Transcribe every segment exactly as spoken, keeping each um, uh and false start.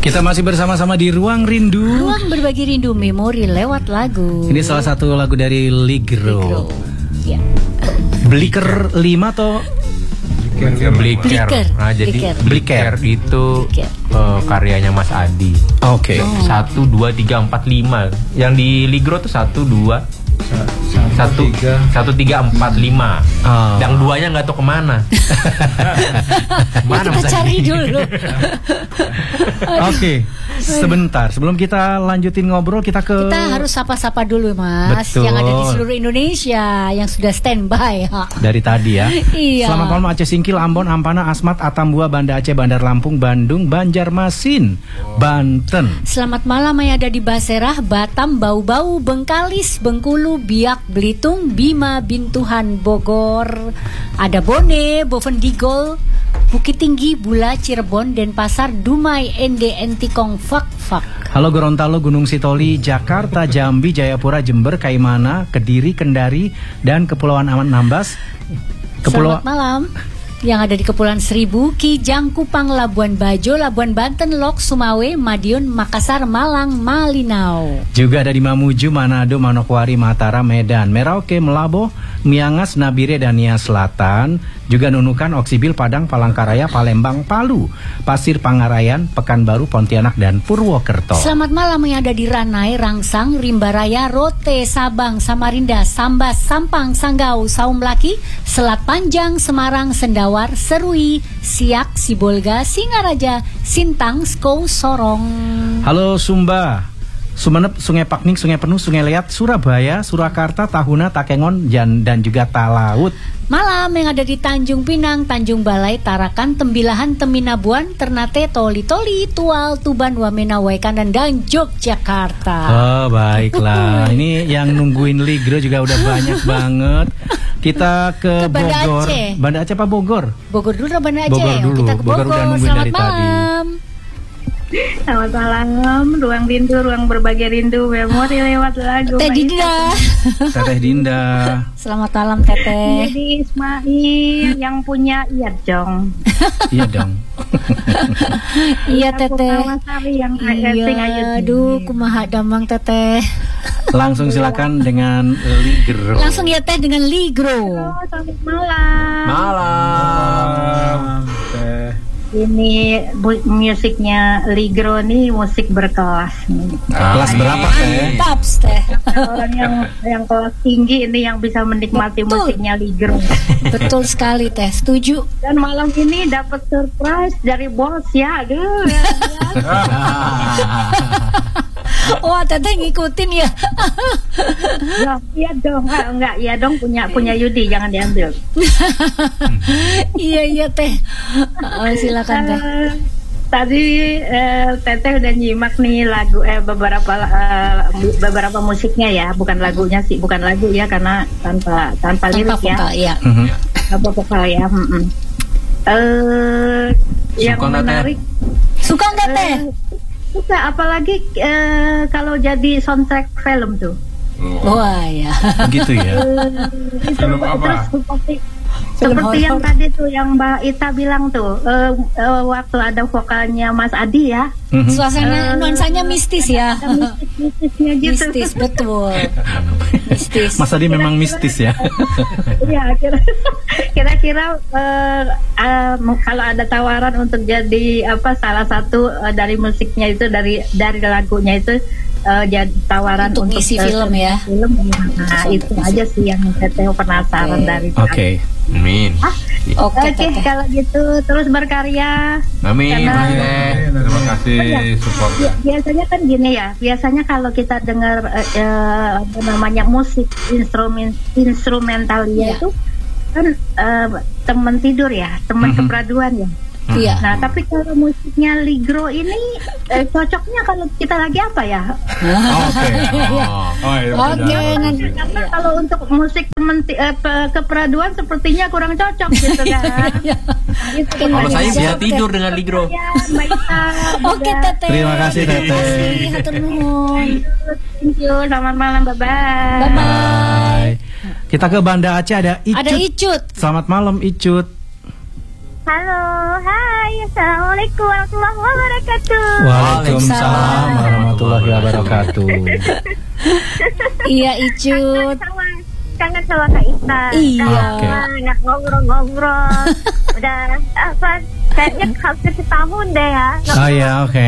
Kita masih bersama-sama di Ruang Rindu. Ruang berbagi rindu memori lewat lagu. Ini salah satu lagu dari Ligro. Ligro. Ya. Bliker lima atau Bliker. Bliker. Nah, jadi Bliker. Bliker itu Bliker. uh, karyanya Mas Adi. Oke. Oh. Satu, dua, tiga, empat, lima. Yang di Ligro tuh satu, dua, satu, satu, tiga, empat, lima. Oh. Yang duanya nggak tahu kemana. Mana kita cari dulu. Oke, sebentar sebelum kita lanjutin ngobrol kita ke Kita harus sapa-sapa dulu Mas. Betul. Yang ada di seluruh Indonesia yang sudah standby. dari tadi ya. Iya. Selamat malam Aceh Singkil, Ambon, Ampana, Asmat, Atambua, Banda Aceh, Bandar Lampung, Bandung, Banjarmasin, Banten. Selamat malam yang ada di Baserah, Batam, Bau-Bau, Bengkalis, Bengkulu, Biak, Belitung, Bima, Bintuhan, Bogor. Ada Bone, Bovendigol, Bukit Tinggi, Bula, Cirebon, Denpasar, Dumai, Ende, Entikong, Fak, Fak. Halo Gorontalo, Gunung Sitoli, Jakarta, Jambi, Jayapura, Jember, Kaimana, Kediri, Kendari, dan Kepulauan Anambas. Kepulauan Selamat malam. Yang ada di Kepulauan Seribu, Kijang, Kupang, Labuan Bajo, Labuan Banten, Lok, Sumawe, Madiun, Makassar, Malang, Malinau. Juga ada di Mamuju, Manado, Manokwari, Mataram, Medan, Merauke, Melabo, Miangas, Nabire, dan Nia Selatan. Juga Nunukan, Oksibil, Padang, Palangkaraya, Palembang, Palu, Pasir Pangarayan, Pekanbaru, Pontianak, dan Purwokerto. Selamat malam yang ada di Ranai, Rangsang, Rimbaraya, Rote, Sabang, Samarinda, Sambas, Sampang, Sanggau, Saumlaki, Selat Panjang, Semarang, Sendawar, Serui, Siak, Sibolga, Singaraja, Sintang, Skou, Sorong. Halo Sumba, Sumenep, Sungai Pakning, Sungai Penuh, Sungai Liat, Surabaya, Surakarta, Tahuna, Takengon, dan, dan juga Talaut. Malam yang ada di Tanjung Pinang, Tanjung Balai, Tarakan, Tembilahan, Teminabuan, Ternate, Toli Toli, Tual, Tuban, Wamena, Waikanan, dan Yogyakarta. Oh baiklah, ini yang nungguin Ligro juga udah banyak banget. Kita ke, Ke Banda Bogor. Aceh. Banda Aceh apa Bogor? Bogor dulu, Banda Aceh. Bogor dulu. Kita ke Bogor Bogor. udah nungguin Selamat dari tadi. malam. Selamat malam, ruang rindu, ruang berbagi rindu, memori lewat lagu. Teh Dinda. Teteh Dinda. Selamat malam Teteh. Jadi Ismail yang punya iya dong. Iya dong. Iya Aku Teteh. Kawasari yang kayak sing ayu. Iya, aduh, kumaha damang Teteh. Langsung silakan dengan Ligro. Langsung ya Teh dengan Ligro. Halo, selamat malam. Malam. Teh. Ini bu- musiknya Ligro nih musik berkelas nih. Kelas berapa Teh? Mantap Teh. Orang yang yang kelas tinggi ini yang bisa menikmati Betul. musiknya Ligro. Betul sekali Teh, setuju. Dan malam ini dapat surprise dari bos ya, aduh. Ya, ya. Wah Teteh ngikutin ya. Ya, iya dong, enggak, enggak, iya dong punya punya Yudi, jangan diambil. Iya iya Teh. Oh, silakan Teh. Eh, tadi eh, Teteh udah nyimak nih lagu eh beberapa eh, mu- beberapa musiknya ya, bukan lagunya sih, bukan lagu ya karena tanpa tanpa Tanpa lirik ya, vokal ya. Mhm. tanpa vokal ya. mm-mm. Eh, yang Suka nggak, Teh? menarik, Suka nggak Teh? eh, suka apalagi eh, kalau jadi soundtrack film tuh. Wah ya. Gitu ya. Eh, Film terus apa? seperti Film seperti yang horor. tadi tuh yang Mbak Ita bilang tuh eh, eh, waktu ada vokalnya Mas Adi ya, Mhm. Suasana Eh, nuansanya mistis ya. ada mistis-mistisnya gitu. Mistis betul. Mistis. Mas Adi memang mistis ya. Iya, kira- kira-kira eh, eh, kalau ada tawaran untuk jadi apa salah satu eh, dari musiknya itu dari dari lagunya itu eh, jadi tawaran Untuk untuk, ngisi eh, film ya. film, nah itu aja sih yang saya penasaran Oke. dari Oke. Amin. Oke Oke, Teteh. kalau gitu terus berkarya. Amin. Karena- Teh. Terima kasih supportnya. Bi- Biasanya kan gini ya, biasanya kalau kita dengar eh, eh, apa namanya musik instrumen instrumental Iya. itu kan eh, teman tidur ya, teman Mhm. kepraduan ya. Iya. Nah, tapi kalau musiknya Ligro ini eh, cocoknya kalau kita lagi apa ya? Oke. Oh, iya, Oke, benar. nanti. Karena kalau untuk musik teman ti- eh, pe- kepraduan sepertinya kurang cocok gitu kan. Iya. Nah, itu Kalau saya bisa Oke. tidur dengan Ligro. Ya, Mbak Ita, Oke juga. Teteh. Terima kasih, Teteh. Terima kasih, hatur nuhun. Thank you, selamat malam, bye bye. Bye bye. Bye. Kita ke Banda Aceh ada Icut. Ada Icut. Selamat malam Icut. Halo, hai, assalamualaikum warahmatullahi wabarakatuh. Waalaikumsalam warahmatullahi wabarakatuh. Iya Icut. Kangen sama, kangen sama Kak Ita. Iya. Kangen, nggak ngobrol-ngobrol. Udah apa? Kayaknya hampir setahun deh ya. Oh ya, oke.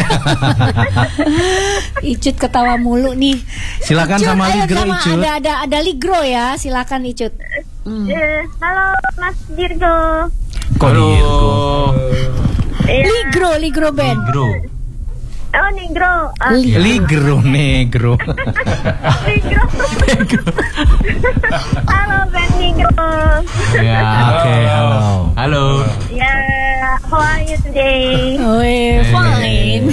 Icut ketawa mulu nih. Silakan Icut, sama ayo Ligro, sama Icut. ada ada ada Ligro ya, silakan Icut. Hmm. Eh, halo Mas Dirgo. Kok Dirgo? Iya. Ligro, Ligro Band. Ligro. Oh, Negro. Ah, Li- Ligro, negro. Negro. Halo, Ben Negro. Ya. Oke, halo. Halo. Ya, how are you today? Oh, eh, fine.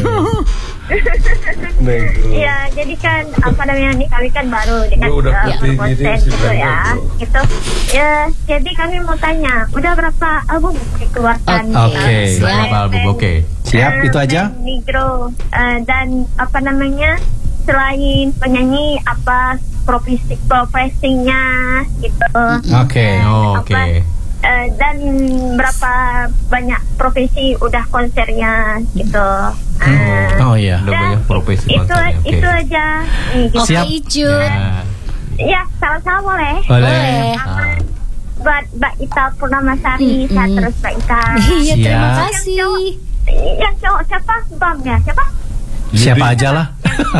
Ya, jadi kan apa namanya nih, kami kan baru dengan Gua udah uh, putih konten gini, gitu sudah ya, bagus. gitu. Ya, jadi kami mau tanya, udah berapa album dikeluarkan? Oh, oke. uh, Siap. Berapa album? Oke. Siap, uh, itu aja? Ben Negro. Uh, dan apa namanya, selain penyanyi, apa profesi profesinya gitu. Oke. Oh, Apa, oke. uh, dan berapa banyak profesi udah konsernya gitu. Uh, Oh iya. Udah banyak profesi itu konsernya, oke. itu aja. Nih, gitu. Oke Siap. Icut. Ya. Ya, salam-salam boleh. Boleh. Ah. Buat Mbak Ita Purnamasari, Mm-mm. sehat terus Mbak Ita. Iya, terima Siap. kasih. Yang cowok siapa? Bang ya, siapa? Siapa aja lah.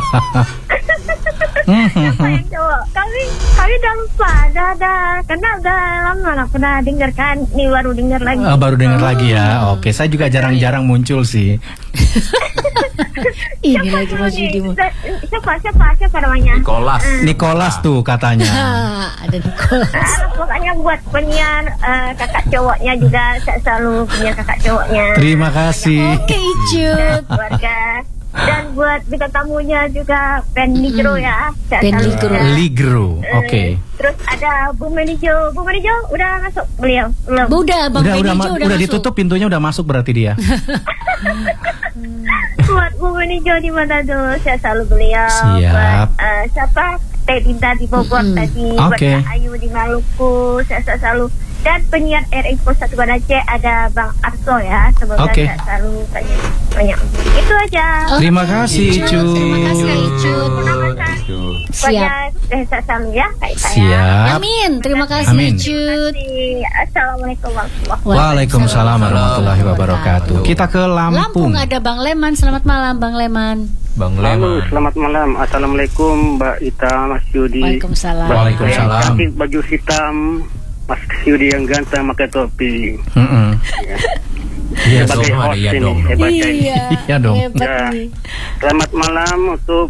Siapa yang cowok? Kami kami udah lupa, udah ada, karena udah lama nggak pernah dengar kan, ini baru dengar lagi. Oh, baru dengar lagi ya. Oke, saya juga jarang-jarang muncul sih. Ini lagi Mas nih? Yudi. Siapa siapa siapa namanya? Nicholas. Nicholas tuh katanya. Ah, ada Nicholas. Ah, pokoknya buat penyiar eh, kakak cowoknya juga, saya selalu punya kakak cowoknya. Terima kasih. Oke Icut. Keluarga. Dan buat bintang tamunya juga Ben Ligro ya. Saya Ben selalu Ligro. punya. Ligro. Eh, Oke. Terus ada Bu Menijo. Bu Menijo udah masuk beliau? Belum. Udah Bang Udah udah Benny ma- Jo udah, masuk. ditutup pintunya, udah masuk berarti dia. Buat Bu Menijo di Manado, saya selalu beliau. Siap. Buat eh, siapa? Teh Dinda di Bogor Mm-mm. tadi. Oke. Buat Kak Ayu di Maluku, saya saya selalu. Dan penyiar R I Pusat Banda Aceh ada Bang Arso ya. Semoga Oke. saya selalu banyak banyak. Itu aja. Oke, Terima kasih, Icut. Terima kasih Icut. Pokoknya Siap. eh, saya selalu ya Kak Ita ya. Siap. Amin. Terima kasih Amin. Icut. Assalamualaikum warahmatullahi Waalaikumsalam warahmatullahi wabarakatuh. Kita ke Lampung. Lampung ada Bang Leman. Selamat malam Bang Leman. Bang Halo, Leman. selamat malam. Assalamualaikum Mbak Ita, Mas Yudi. Waalaikumsalam. Mbak Waalaikumsalam. yang cantik, baju hitam, Mas Yudi yang ganteng pakai topi. Mm-mm. Iya, Sebagai dong, host iya ini, dong. hebatnya ini. Iya. Iya dong. Hebat Ya. nih. Selamat malam untuk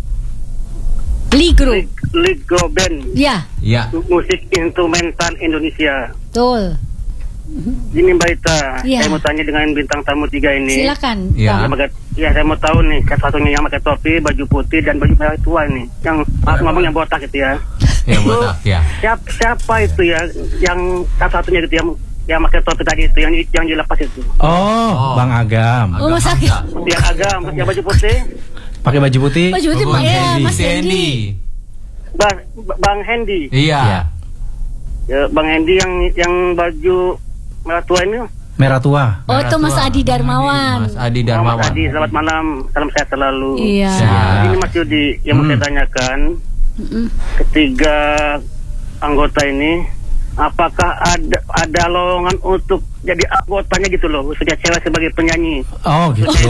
Ligro. Lig- Ligo Band, Ya, Ya. musik instrumental Indonesia. betul. Ini Mbak Ita, Iya. saya mau tanya dengan bintang tamu tiga ini. Silakan. Ya. Yang pakai- Ya, saya mau tahu nih, satu-satunya yang pakai topi, baju putih, dan baju merah tua ini. Yang maaf ngomong yang botak gitu ya. Ya botak ya. Siapa, siapa itu ya, yang satu-satunya gitu yang yang pakai topi tadi itu, yang yang dilepas itu. Oh, Oh. Bang Agam. Oh, Mas Agak Aki. Hamzah. Yang agam, yang baju putih, Pakai baju putih. Baju itu Oh, Pak ya, Hendy. Mas Si Hendy. Bang, Bang Hendy. Iya. Iya. Ya, Bang Hendy yang yang baju merah tua ini. Merah tua. Oh, itu Mas Tua. Adi Darmawan. Mas Adi Mas Darmawan. Adi, selamat malam, salam sehat selalu. Iya. Siap. Ini Mas Yudi, yang mau Hmm. saya tanyakan, Mm-mm. ketiga anggota ini, apakah ada ada lowongan untuk jadi anggotanya gitu loh, khususnya cewek sebagai penyanyi? Oh, gitu.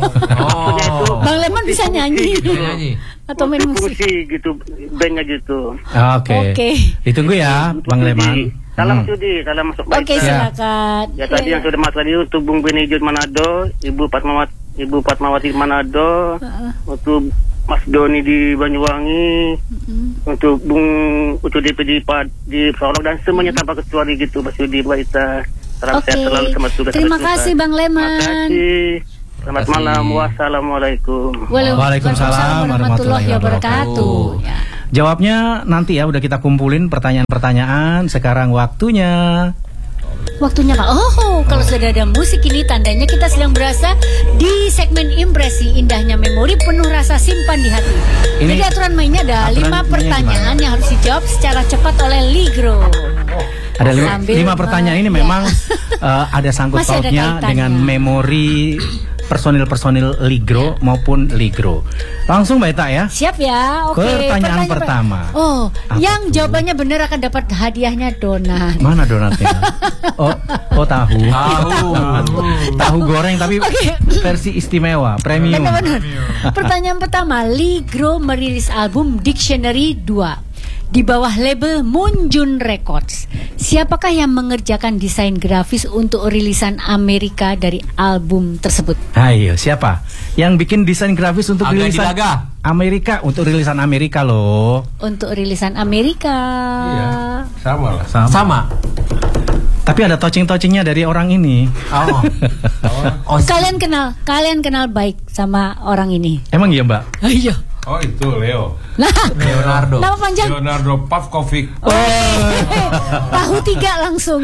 Oh. Bang Leman bisa nyanyi Bisa nyanyi. atau main musik. Fungsi gitu, bandnya gitu. Oke. Oke. Ditunggu ya, Bang Leman. Salam Hmm. Yudi, salam masuk Oke, baik. Ya. silakan. Ya tadi yang sudah masuk tadi untuk Bung Benijut Manado, Ibu Fatmawati, Ibu Fatmawati Manado, Heeh. untuk Mas Doni di Banyuwangi, Mm-mm. untuk Bung untuk D P D Pad di Solok dan semuanya tanpa kecuali gitu, Mas Yudi, Mbak Ita. Salam Oke. sehat selalu sama tugas. Terima terus, kasih Ustaz. Bang Terima Leman. kasih. Selamat Terima kasih. malam. Wassalamualaikum. Waalaikumsalam warahmatullahi wabarakatuh. Ya. Jawabnya nanti ya, udah kita kumpulin pertanyaan-pertanyaan. Sekarang waktunya Waktunya Kak. Oh, kalau sudah ada musik ini tandanya kita sedang berasa di segmen impresi indahnya memori penuh rasa simpan di hati. Ini Jadi aturan mainnya ada aturan lima mainnya pertanyaan yang harus dijawab secara cepat oleh Ligro. Ada lima, Sambil lima pertanyaan ini ya. memang uh, ada sangkut Masih ada pautnya kaitannya. dengan memori personil-personil Ligro maupun Ligro. Langsung Mbak Ita ya. Siap ya. Oke. Pertanyaan pertanyaan pertama. Oh, Apa yang tuh? jawabannya benar akan dapat hadiahnya donat. Mana donatnya? Oh, oh tahu. Tahu. Tahu goreng tapi Oke. versi istimewa, premium. Benar-benar. Pertanyaan pertama, Ligro merilis album Dictionary dua di bawah label Moonjun Records. Siapakah yang mengerjakan desain grafis untuk rilisan Amerika dari album tersebut? Ayo, siapa? Yang bikin desain grafis untuk Aga rilisan Dilaga. Amerika, untuk rilisan Amerika loh. Untuk rilisan Amerika. Iya, sama lah. Sama. Tapi ada touching-touchingnya dari orang ini. Oh. Oh, Kalian kenal, kalian kenal baik sama orang ini. Emang iya Mbak? Ayo. Oh itu Leo. Nah, Leonardo. nama panjang? Leonardo Pavkovic. Tahu tiga langsung.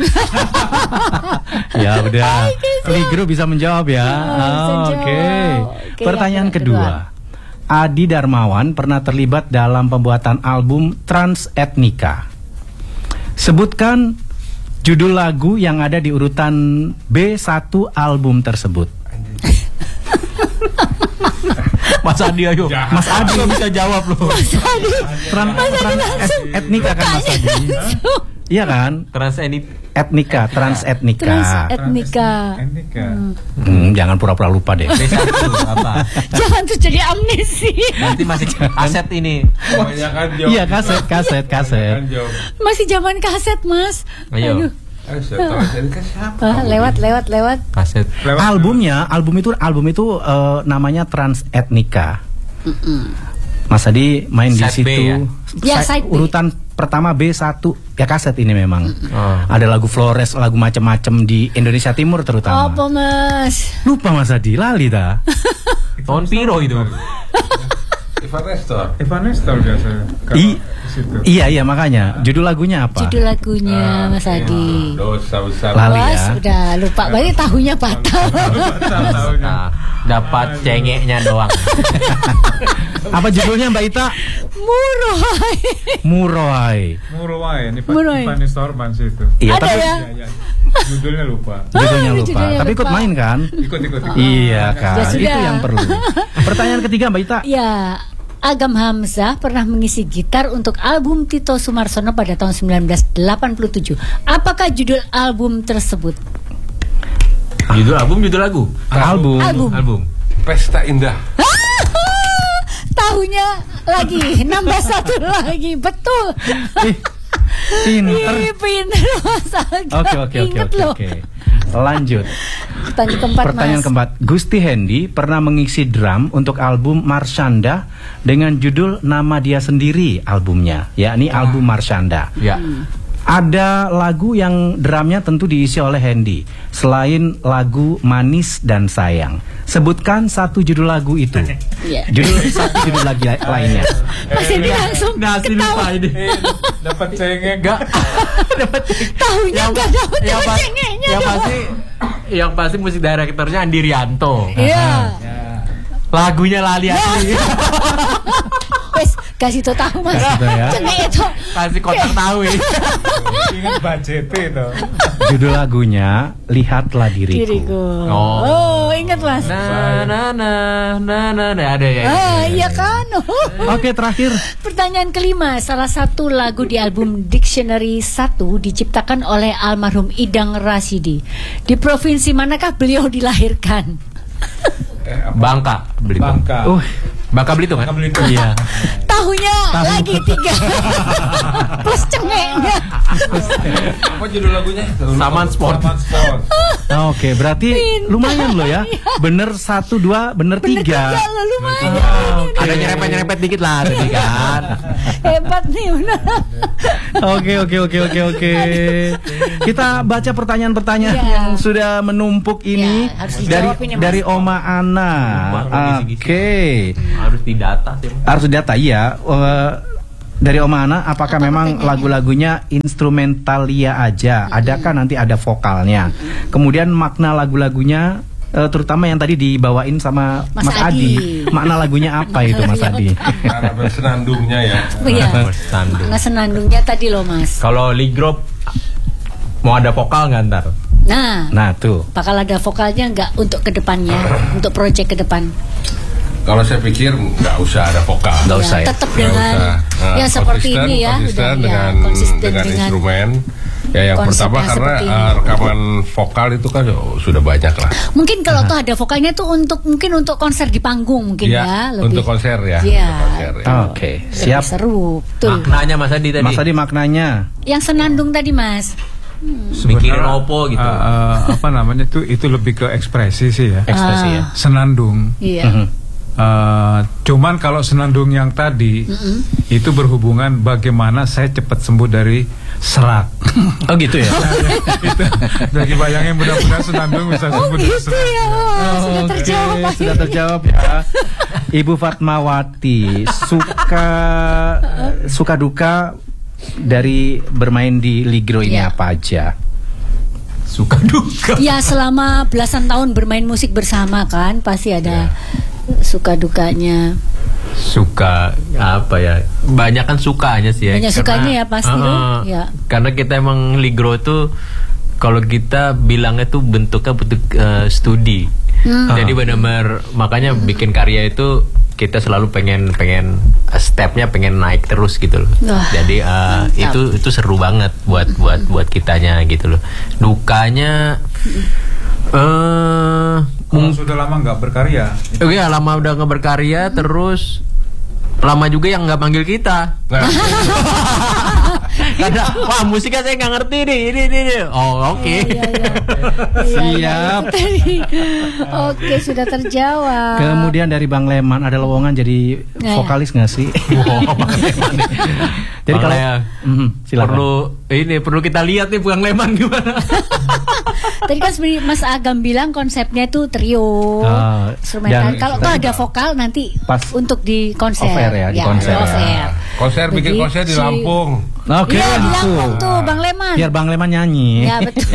Ya udah. Ligro bisa menjawab ya. bisa Oh, Oke. jawab. Oke, Pertanyaan yang kedua. kedua. Adi Darmawan pernah terlibat dalam pembuatan album Trans Etnika. Sebutkan judul lagu yang ada di urutan B satu album tersebut. Mas Adi ayo. Mas Adi Nggak bisa jawab loh. Trans Trans et- Etnika kan Mas Adi? Iya kan? Trans ini Etnika, Trans Etnika. Trans etnika. Etnika. Hmm, jangan pura-pura lupa deh. B satu apa? Jangan tuh jadi amnesi. Nanti masih aset ini. Kebanyakan jawab. Iya, kaset, kaset, kaset. Kebanyakan jawab. Masih zaman kaset, Mas. Ayo. Aduh. Ayo, Trans Etnika siapa? Ah, lewat, lewat, lewat. Kaset. Lewat. Albumnya, album itu album itu eh, namanya Trans Etnika. Mas Adi main di Side B situ. ya? Ya, Sa- side B. urutan pertama B satu ya kaset ini memang. Oh. Ada lagu Flores, lagu macam-macam di Indonesia Timur terutama. Apa, Mas? Lupa Mas Adi, lali dah. Tahun piro itu? Ivan Nestor. Ivan Nestor biasanya. I- iya iya makanya. Judul lagunya apa? Judul lagunya, Mas Adi. Dosa besar. Lali Mas, ya. udah lupa. Berarti tahunya patah. Nah, dapat cengeknya doang. Apa judulnya Mbak Ita? Murah. Muroai. Muruai, ini Muruai. Ivan Nestor Bansi itu. Iya, Ada tapi ya? Ya, ya. Judulnya lupa. judulnya Ah, lupa. judulnya Tapi ikut lupa. main kan? Ikut ikut. ikut. Iya kan, Ya sudah. itu yang perlu. Pertanyaan ketiga Mbak Ita. Ya, Agam Hamzah pernah mengisi gitar untuk album Tito Sumarsono pada tahun sembilan belas delapan puluh tujuh. Apakah judul album tersebut? Judul album, judul lagu. Album. Album. Album. Pesta Indah. Tahunya lagi, nambah satu lagi, betul. Ih, pinter. Ih, pinter Mas Agam. Oke oke oke Ingat oke loh. oke. Lanjut. Pertanyaan keempat, Pertanyaan Mas. keempat. Gusti Hendi pernah mengisi drum untuk album Marshanda dengan judul nama dia sendiri albumnya, yakni album Marshanda. Ya. Ada lagu yang drumnya tentu diisi oleh Hendi selain lagu Manis dan Sayang. Sebutkan satu judul lagu itu. Iya. Judul satu judul lagi la- lainnya. Mas Hendi langsung ketawa. ini. Dapat cengeng. Enggak. Tahunya gak dapat yang, dapat pa- cengeknya yang dong. pasti yang pasti musik direkturnya Andi Rianto. Iya. Lagunya Lali Asli. Wes, kasih tau tahu Mas. Kasih tau ya. Cengek itu. Kasih kotak tahu ya. Ingat budget itu. Judul lagunya Lihatlah Diriku. Diriku. Oh. Oh, ingat Mas. Nah, nah, nah, nah, nah, nah, ada ya. Ah, iya kan? Oke, terakhir. Pertanyaan kelima, salah satu lagu di album Dictionary satu diciptakan oleh almarhum Idang Rasidi. Di provinsi manakah beliau dilahirkan? Eh, apa? Bangka, Belitung. Bangka. Uh, Bangka Belitung kan? Bangka Belitung. iya. Tahunya lagi tiga plus cengeknya. Apa judul lagunya? Saman Sport. Saman Sport. Oke, berarti lumayan loh ya. Bener satu dua, bener Bener tiga. tiga loh, lumayan. Ada nyerempet-nyerempet dikit lah tadi kan. Hebat nih benar. Oke oke oke oke oke. Kita baca pertanyaan-pertanyaan Ya. yang sudah menumpuk ini Ya, harus dari dijawab ini, Mas. dari Oma Ana. Lupa, Oke. Harus didata sih. Harus data iya. Eh, Dari Om Ana, apakah Apa memang pertanyaannya? lagu-lagunya instrumentalia aja? Adakah nanti ada vokalnya? Kemudian makna lagu-lagunya, eh, terutama yang tadi dibawain sama Mas Mas, Adi. Adi. Makna lagunya apa itu Mas Ya, Adi? Karena bersenandungnya ya. Iya. Senandung. Nah, senandungnya tadi loh Mas. Kalau Ligro mau ada vokal nggak ntar? Nah, Nah tuh. bakal ada vokalnya nggak untuk kedepannya, untuk proyek ke depan? Kalau saya pikir nggak usah ada vokal. Nggak usah ya? Tetap Nggak dengan usah. Nah, ya seperti konsisten, ini ya, konsisten udah, ya, dengan konsisten dengan dengan instrumen. Ya yang konsepnya pertama karena seperti ini. uh, rekaman vokal itu kan oh, sudah banyak lah. Mungkin kalau tuh ada vokalnya tuh untuk mungkin untuk konser di panggung mungkin Iya, ya, lebih untuk konser ya. Iya. Untuk konser, ya. Oke, lebih siap. seru. Betul. Maknanya Mas Adi tadi. Mas Adi maknanya. Yang senandung tadi Mas. Mikirin opo gitu. uh, uh, apa namanya tuh itu lebih ke ekspresi sih ya. Ekspresi ya. Senandung. Iya. Mhm. Uh, cuman kalau senandung yang tadi itu berhubungan bagaimana saya cepat sembuh dari serak. Oh gitu ya. Itu jadi bayangin mudah-mudahan senandung bisa Oh sembuh dari gitu serak. ya. Oh, sudah Oke, terjawab. sudah terjawab ya. Ibu Fatmawati, suka suka duka dari bermain di Ligro ini Iya. apa aja? Suka duka. Ya selama belasan tahun bermain musik bersama kan pasti ada suka dukanya. Suka apa ya? Banyak kan sukanya sih ya. Banyak sukanya ya pasti uh, loh. Ya. Karena kita emang Ligro tuh kalau kita bilangnya tuh bentuknya bentuk uh, studi. Hmm. Jadi benar-benar makanya bikin karya itu kita selalu pengen pengen uh, stepnya pengen naik terus gitu loh. Wah, Jadi uh, mantap. itu itu seru banget buat buat buat kitanya gitu loh. Dukanya eh Kalau sudah lama nggak berkarya. Oh iya, lama udah nggak berkarya, terus lama juga yang nggak manggil kita. Nah, Karena wah musiknya saya nggak ngerti nih, ini ini. ini. Oh oke. Iya, iya. Siap. Oke, sudah terjawab. Kemudian dari Bang Leman ada lowongan jadi Nah, vokalis nggak sih? Wow, Bang Leman nih. Jadi Bang kalau Lea, Mhm, silakan. perlu ini perlu kita lihat nih Bang Leman gimana. Tadi kan seperti Mas Agam bilang konsepnya itu trio, Ah, instrumental. dan- Kalau tuh ada vokal nanti Pas untuk di konser. off air ya, di konser off ya. air. konser bikin Begitu. konser di Lampung. Oke, Iya, di langsung. Lampung tuh Bang Leman. Biar Bang Leman nyanyi. Ya betul.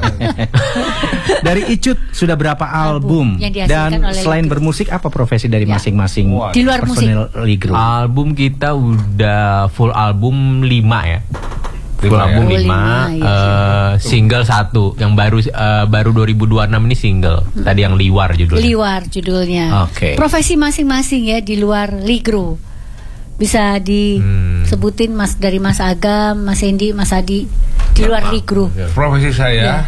Dari Icut sudah berapa album? Album yang dihasilkan Dan oleh selain Ligro. bermusik apa profesi dari Ya. masing-masing Wah, di luar musik. personil Ligro? Album kita udah full album lima ya. Full Lima album ya? Oh, lima, lima, iya, eh, single satu. Yang baru eh, baru dua ribu dua puluh enam ini single. Tadi yang Liwar judulnya. Liwar judulnya. Oke. Profesi masing-masing ya di luar Ligro. Bisa disebutin Mas dari Mas Agam, Mas Hendy, Mas Adi di luar Ligro. Profesi saya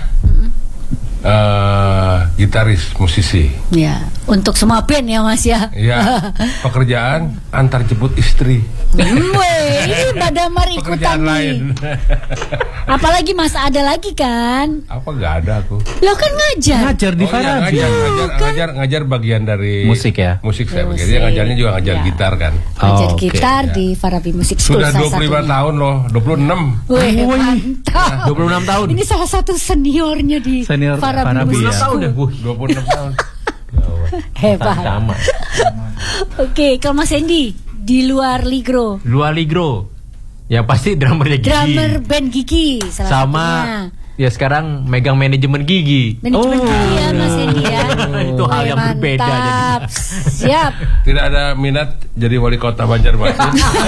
eh, gitaris, musisi. Ya, untuk semua band ya Mas ya. Ya, pekerjaan antar jemput istri. Weh, ini Mbak Damar ikutan Pekerjaan nih. lain. Apalagi Mas ada lagi kan? Apa nggak ada aku? Lo kan ngajar. Ngajar di Oh, iya, Farabi. ngajar, ngajar, ngajar, ngajar bagian dari Musik ya? Musik saya Musik. bagian. Dia ngajarnya juga ngajar Ya. gitar kan. Ngajar Oh, oke, gitar ya. di Farabi Music School Sudah salah dua puluh lima satunya. tahun loh, dua puluh enam. Weh, mantap. dua puluh enam tahun. Ini salah satu seniornya di Senior Farabi, Farabi Music ya. School. Udah, wuh, dua puluh enam tahun. Hebat. sama. Oke, kalau Mas Hendy di luar Ligro, Luar Ligro. Ya pasti drummernya Gigi. drummer band Gigi salah Sama satunya. ya sekarang megang manajemen Gigi. Manajemen Gigi ya Mas Hendy ya. Itu hal Weh, yang berbeda mantap. Siap. Tidak ada minat jadi wali kota Banjarmasin.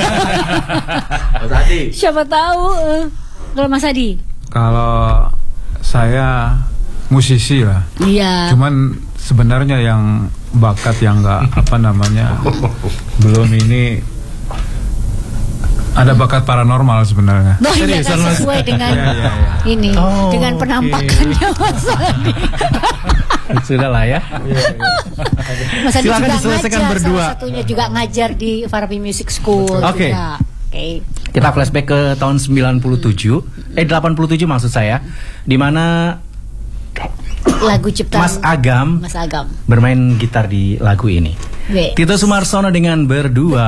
Siapa tahu eh, kalau Mas Adi. Kalau saya musisi lah. Iya. Cuman sebenarnya yang bakat yang nggak apa namanya belum ini ada bakat paranormal sebenarnya. Oh iya, Seriusan, kan Mas? sesuai dengan Iya, iya, iya. ini, Oh, dengan oke. penampakannya Mas Adi. Sudah lah ya. Mas Adi Silakan juga diselesaikan ngajar, berdua. salah satunya juga ngajar di Farabi Music School. Oke. juga. Oke. Kita flashback ke tahun sembilan puluh tujuh, eh delapan puluh tujuh maksud saya, di mana Lagu ciptaan Mas Agam Mas Agam. bermain gitar di lagu ini. Weh. Tito Sumarsono dengan Berdua.